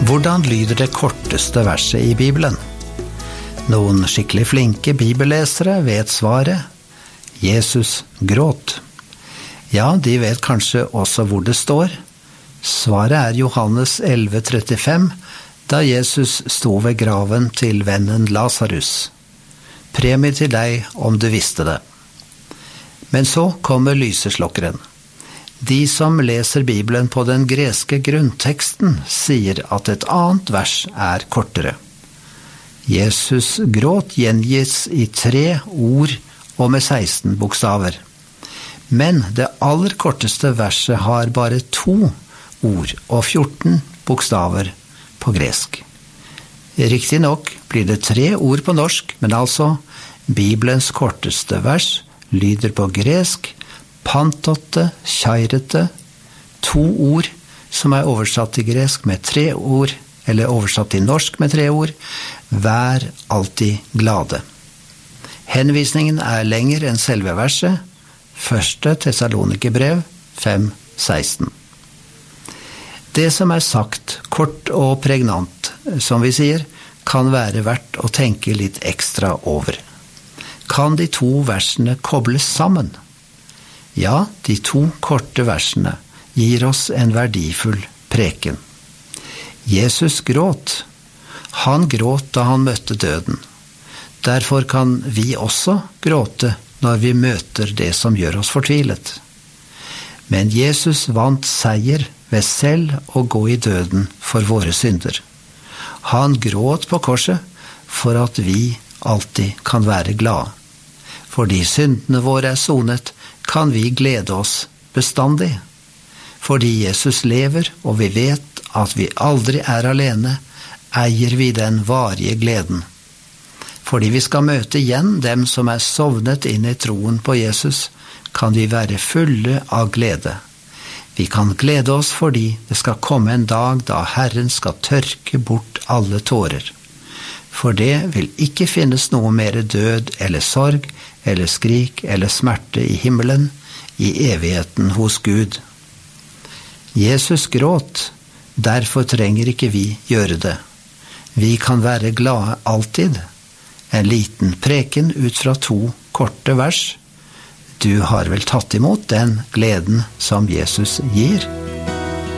Hvordan lyder det korteste verset i Bibelen? Noen skikkelig flinke bibellesere vet svaret. Jesus gråt. Ja, de vet kanskje også hvor det står. Svaret er Johannes 11:35, da Jesus sto ved graven til vennen Lazarus. Premie til deg om du visste det. Men så kommer lyseslokkeren. De som leser Bibelen på den greske grunnteksten sier at et annet vers er kortere. Jesus gråt gjengis i 3 ord og med 16 bokstaver. Men det aller korteste verset har bare 2 ord og 14 bokstaver på gresk. Riktig nok blir det 3 ord på norsk, men altså Bibelens korteste vers lyder på gresk pantote, kjairete, 2 ord som er oversatt til gresk med 3 ord, eller oversatt til norsk med 3 ord, vær alltid glade. Henvisningen er lenger enn selve verset, 1. Tessalonikerbrev 5:16. Det som er sagt, kort og pregnant, som vi sier, kan være verdt å tenke litt ekstra over. Kan de 2 versene kobles sammen? Ja, de 2 korte versene gir oss en verdifull preken. Jesus gråt. Han gråt da han møtte døden. Derfor kan vi også gråte når vi møter det som gjør oss fortvilet. Men Jesus vant seier ved selv å gå i døden for våre synder. Han gråt på korset for at vi alltid kan være glade. Fordi syndene våre er sonet, kan vi glede oss bestandig. Fordi Jesus lever, og vi vet at vi aldri er alene, eier vi den varige gleden. Fordi vi skal møte igjen dem som er sovnet inn i troen på Jesus, kan vi være fulle av glede. Vi kan glede oss fordi det skal komme en dag da Herren skal tørke bort alle tårer. For det vil ikke finnes noe mer død eller sorg, eller skrik eller smerte i himmelen, i evigheten hos Gud. Jesus gråt, derfor trenger ikke vi gjøre det. Vi kan være glade alltid. En liten preken ut fra 2 korte vers. Du har vel tatt imot den gleden som Jesus gir?